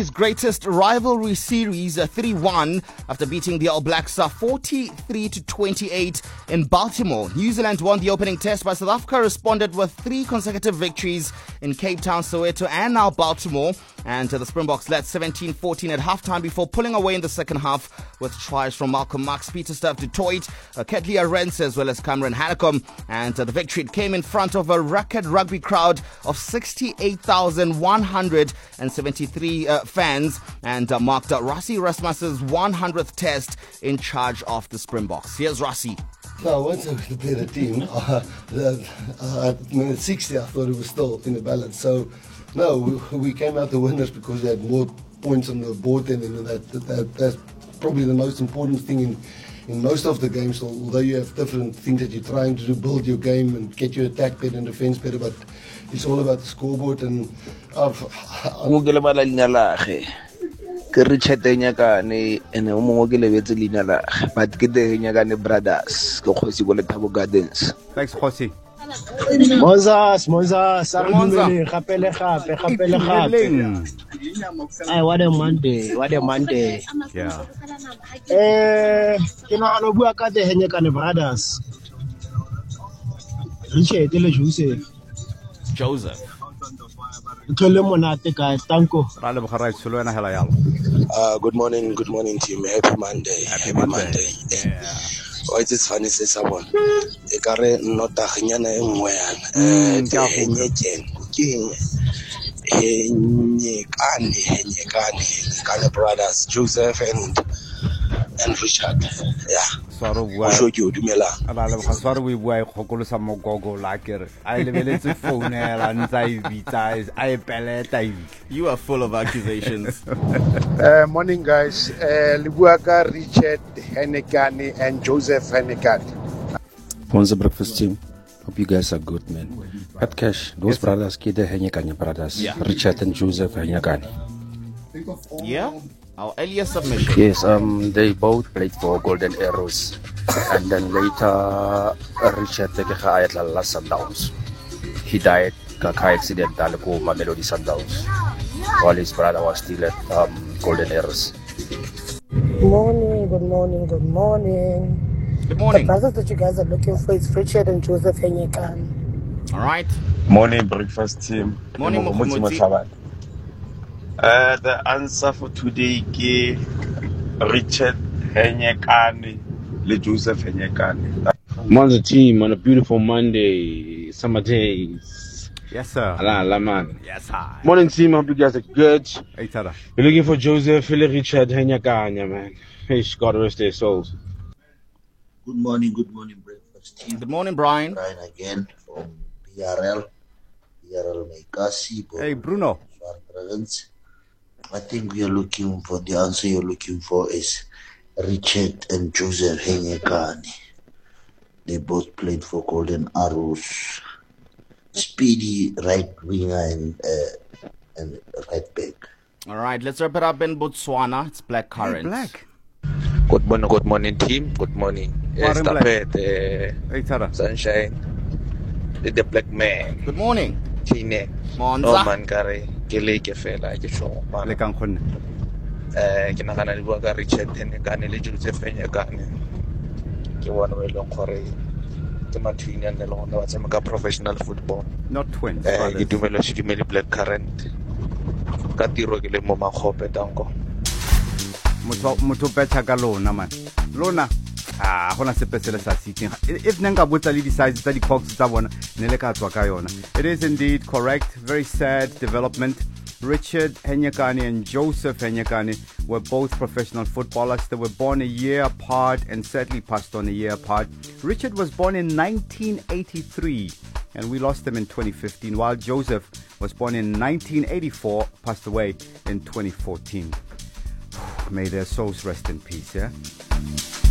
history's greatest rivalry series 3-1 after beating the All Blacks 43-28 in Baltimore. New Zealand won the opening test, but South Africa responded with 3 consecutive victories in Cape Town, Soweto and now Baltimore. And the Springboks led 17-14 at halftime before pulling away in the second half with tries from Malcolm Marx, Pieter-Steph du Toit, Ketley Arendse as well as Cameron Hanekom. And the victory came in front of a record rugby crowd of 68,173 fans and marked Rassie Erasmus's 100th test in charge of the Springboks. Here's Rassie. No, once I played a team, minute 60 I thought it was still in the balance. So, no, we came out the winners because we had more points on the board than them. That's probably the most important thing in most of the games. Although you have different things that you're trying to do, build your game and get your attack better and defense better, but it's all about the scoreboard. And ke Richard Nyakane ene o mongwe ke lebetse leina la but ke the Nyakane brothers ke Khosi go le Thabo Gardens. Thanks, Khosi. Moses gapele gape. Ay, what a Monday. Yeah. Ke no ano bua ka the Nyakane brothers. Richard le Joseph. Good morning, team. Happy Monday. Yeah. Oh, it's funny say someone. Ekare nota nyana engwe yana. Henyekane brothers, Joseph and Richard. Yeah. You are full of accusations. Morning, guys. Libuaka, Richard Henekani, and Joseph Henekani. Bonza breakfast team. Hope you guys are good, man. Pat Cash, those brothers, Kide Henekani brothers, Yeah. Richard and Joseph Henekani. Yeah? Our earlier submission. Yes, they both played for Golden Arrows, and then later Richard took a Sundowns. He died in a car accident at Mamelodi Sundowns, while his brother was still at Golden Arrows. Good morning. Good The morning. brothers that you guys are looking for is Richard and Joseph Henyekan. All right. Morning, breakfast team. Morning, Mokhomotsi. The answer for today is Richard Henyekane, le Joseph Henyekane. Monza team on a beautiful Monday, summer days. Yes, sir. Allah, man. Yes, sir. Morning team, hope you guys are good. Hey, Tara. We're looking for Joseph, Richard, Henyakanya, man. Hey, God rest their souls. Good morning, breakfast team. Good morning, Brian. Brian again from BRL Mekasi. Hey, Bruno. I think we are looking for the answer you're looking for is Richard and Joseph Henyekane. They both played for Golden Arrows. Speedy right winger and right back. All right, let's wrap it up in Botswana. It's Black Current. Hey, Black. Good morning, team. Good morning. Hey, Tara. Sunshine. The Black Man. Good morning. Tine. Monza. Oh man, kare. Ke fela ke show. Le kang khonne. Ke nagana le bua ka Richard Henyekane le Joseph Henyekane. Ke bona we long gore ke matwini a ne le gona ba tshameka professional football. Not twins. Ke dumela Black Current. Ka tiro ke le mo Makgope tango. Motho betcha ka lona man. Lona gona sepesele sa sitting. If nanga botsa le di size tsa di box tsa bona ne le ka tswa ka yona. It is indeed correct. Very sad development. Richard Henyekane and Joseph Henyekane were both professional footballers. They were born a year apart and sadly passed on a year apart. Richard was born in 1983 and we lost him in 2015, while Joseph was born in 1984, passed away in 2014. May their souls rest in peace, yeah?